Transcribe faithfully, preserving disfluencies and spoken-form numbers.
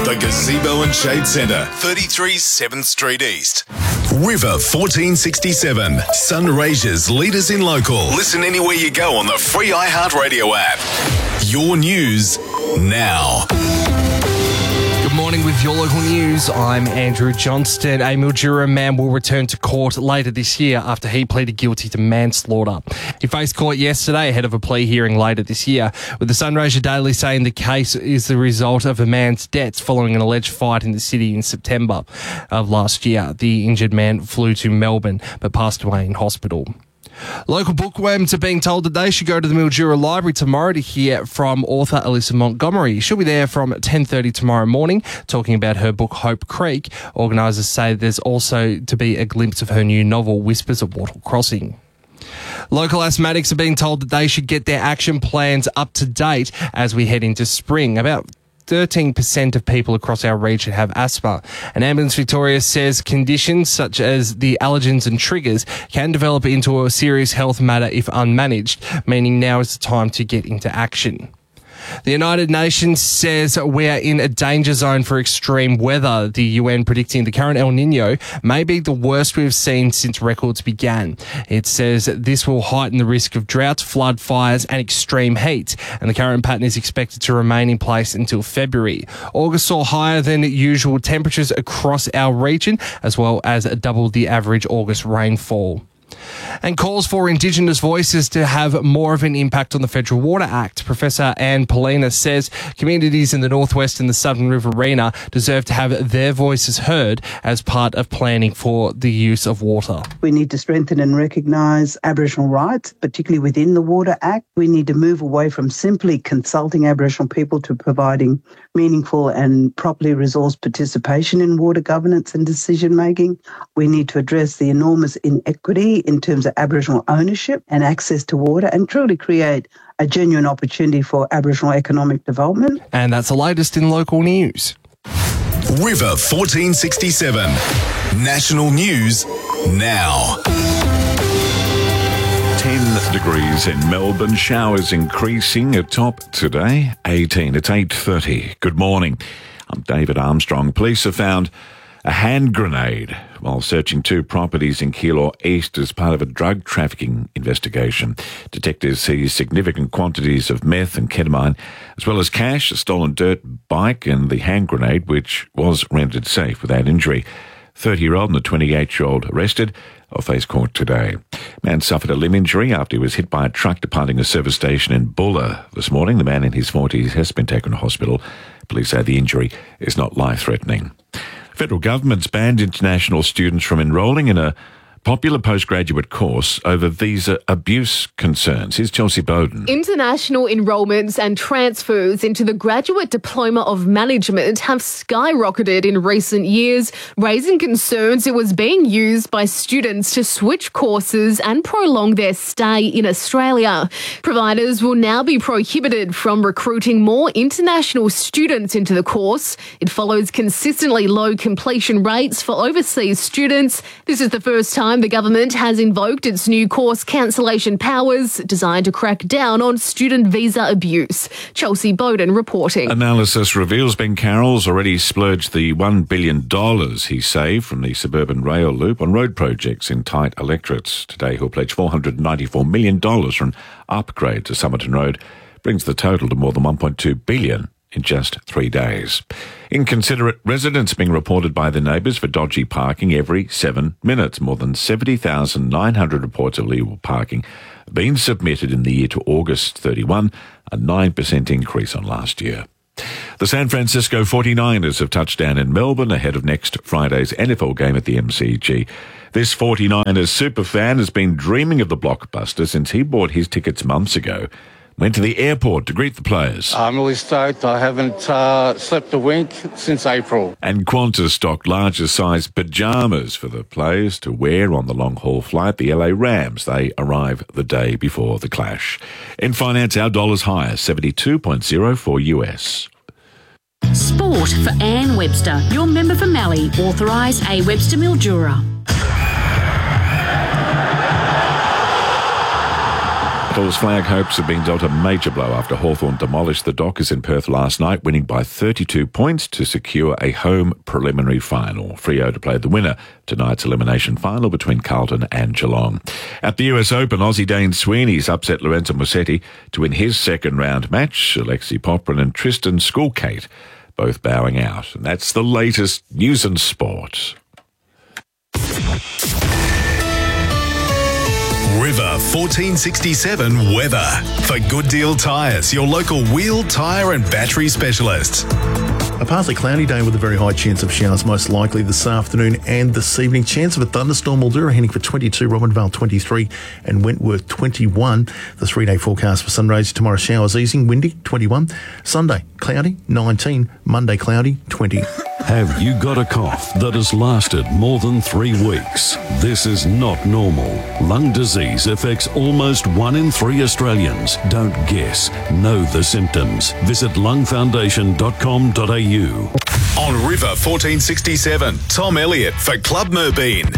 The Gazebo and Shade Centre, thirty-three seventh Street East. River fourteen sixty-seven, Sunraysia's leaders in local. Listen anywhere you go on the free iHeartRadio app. Your news now. Good morning with your local news. I'm Andrew Johnston. A Mildura man will return to court later this year after he pleaded guilty to manslaughter. He faced court yesterday ahead of a plea hearing later this year, with the Sunraysia Daily saying the case is the result of a man's deaths following an alleged fight in the city in September of last year. The injured man flew to Melbourne but passed away in hospital. Local bookworms are being told that they should go to the Mildura Library tomorrow to hear from author Alyssa Montgomery. She'll be there from ten thirty tomorrow morning talking about her book Hope Creek. Organisers say there's also to be a glimpse of her new novel Whispers of Wattle Crossing. Local asthmatics are being told that they should get their action plans up to date as we head into spring. About thirteen percent of people across our region have asthma. And Ambulance Victoria says conditions such as the allergens and triggers can develop into a serious health matter if unmanaged, meaning now is the time to get into action. The United Nations says we are in a danger zone for extreme weather, the U N predicting the current El Niño may be the worst we've seen since records began. It says this will heighten the risk of droughts, flood, fires and extreme heat, and the current pattern is expected to remain in place until February. August saw higher than usual temperatures across our region, as well as double the average August rainfall. And calls for Indigenous voices to have more of an impact on the Federal Water Act. Professor Anne Polina says communities in the Northwest and the Southern Riverina deserve to have their voices heard as part of planning for the use of water. We need to strengthen and recognise Aboriginal rights, particularly within the Water Act. We need to move away from simply consulting Aboriginal people to providing meaningful and properly resourced participation in water governance and decision making. We need to address the enormous inequity in terms of Aboriginal ownership and access to water and truly create a genuine opportunity for Aboriginal economic development. And that's the latest in local news. River fourteen sixty-seven, national news now. ten degrees in Melbourne, showers increasing atop today, eighteen. It's eight thirty. Good morning. I'm David Armstrong. Police have found a hand grenade while searching two properties in Keilor East as part of a drug trafficking investigation. Detectives seized significant quantities of meth and ketamine, as well as cash, a stolen dirt bike and the hand grenade, which was rendered safe without injury. thirty-year-old and the twenty-eight-year-old arrested or face court today. Man suffered a limb injury after he was hit by a truck departing a service station in Bulla this morning. The man in his forties has been taken to hospital. Police say the injury is not life-threatening. Federal government's banned international students from enrolling in a popular postgraduate course over visa abuse concerns. Here's Chelsea Bowden. International enrolments and transfers into the Graduate Diploma of Management have skyrocketed in recent years, raising concerns it was being used by students to switch courses and prolong their stay in Australia. Providers will now be prohibited from recruiting more international students into the course. It follows consistently low completion rates for overseas students. This is the first time the government has invoked its new course cancellation powers designed to crack down on student visa abuse. Chelsea Bowden reporting. Analysis reveals Ben Carroll's already splurged the one billion dollars he saved from the suburban rail loop on road projects in tight electorates. Today he'll pledge four hundred ninety-four million dollars for an upgrade to Somerton Road, brings the total to more than one point two billion dollars in just three days. Inconsiderate residents being reported by their neighbours for dodgy parking every seven minutes. More than seventy thousand nine hundred reports of illegal parking have been submitted in the year to August thirty-first, a nine percent increase on last year. The San Francisco forty-niners have touched down in Melbourne ahead of next Friday's N F L game at the M C G. This forty-niners superfan has been dreaming of the blockbuster since he bought his tickets months ago. Went to the airport to greet the players. I'm really stoked. I haven't uh, slept a wink since April. And Qantas stocked larger size pyjamas for the players to wear on the long-haul flight. The L A Rams, they arrive the day before the clash. In finance, our dollar's higher, seventy-two point oh four U S. Sport for Ann Webster, your member for Mallee, authorised A Webster Mildura. AFL's flag hopes have been dealt a major blow after Hawthorn demolished the Dockers in Perth last night, winning by thirty-two points to secure a home preliminary final. Freo to play the winner tonight's elimination final between Carlton and Geelong. At the U S Open, Aussie Dane Sweeney's upset Lorenzo Musetti to win his second round match. Alexi Poprin and Tristan Skulkate both bowing out. And that's the latest news and sport. River fourteen sixty-seven weather. For Good Deal Tyres, your local wheel, tyre and battery specialist. A partly cloudy day with a very high chance of showers, most likely this afternoon and this evening. Chance of a thunderstorm. Mildura heading for twenty-two, Robinvale twenty-three and Wentworth twenty-one. The three-day forecast for Sunrays tomorrow, showers easing, windy twenty-one. Sunday, cloudy nineteen. Monday, cloudy twenty. Have you got a cough that has lasted more than three weeks? This is not normal. Lung disease affects almost one in three Australians. Don't guess. Know the symptoms. Visit lung foundation dot com dot a u. On River fourteen sixty-seven, Tom Elliott for Club Merbeen.